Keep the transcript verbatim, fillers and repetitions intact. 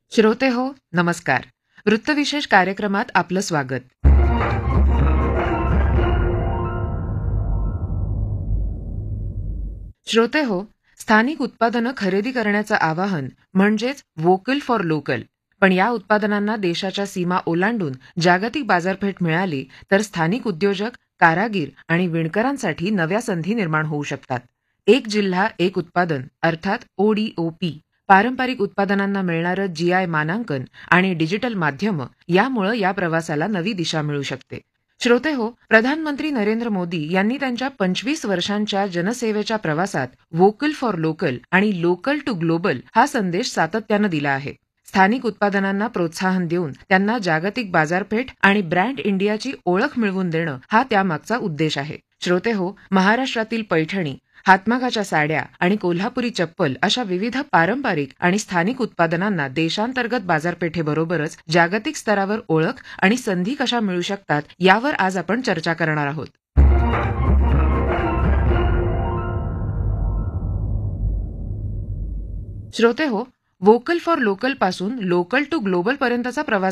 श्रोते हो, नमस्कार. वृत्तविशेष कार्यक्रमात आपलं स्वागत. श्रोते हो, स्थानिक उत्पादनं खरेदी करण्याचं आवाहन म्हणजेच व्होकल फॉर लोकल. पण या उत्पादनांना देशाच्या सीमा ओलांडून जागतिक बाजारपेठ मिळाली तर स्थानिक उद्योजक, कारागीर आणि विणकरांसाठी नव्या संधी निर्माण होऊ शकतात. एक जिल्हा एक उत्पादन अर्थात ओडीओपी, पारंपरिक उत्पादनांना मिळणारं जीआय मानांकन आणि डिजिटल माध्यमं यामुळं या प्रवासाला नवी दिशा मिळू शकते. श्रोते हो, प्रधानमंत्री नरेंद्र मोदी यांनी त्यांच्या पंचवीस वर्षांच्या जनसेवेच्या प्रवासात व्होकल फॉर लोकल आणि लोकल टू ग्लोबल हा संदेश सातत्यानं दिला आहे. स्थानिक उत्पादनांना प्रोत्साहन देऊन त्यांना जागतिक बाजारपेठ आणि ब्रँड इंडियाची ओळख मिळवून देणं हा त्यामागचा उद्देश आहे. श्रोते हो, महाराष्ट्रातील पैठणी, हातमागाच्या साड्या आणि कोल्हापुरी चप्पल अशा विविध पारंपरिक आणि स्थानिक उत्पादनांना देशांतर्गत बाजारपेठेबरोबरच जागतिक स्तरावर ओळख आणि संधी कशा मिळू शकतात यावर आज आपण चर्चा करणार आहोत. श्रोते हो, व्होकल फॉर लोकल पासून लोकल टू ग्लोबल पर्यंतचा प्रवास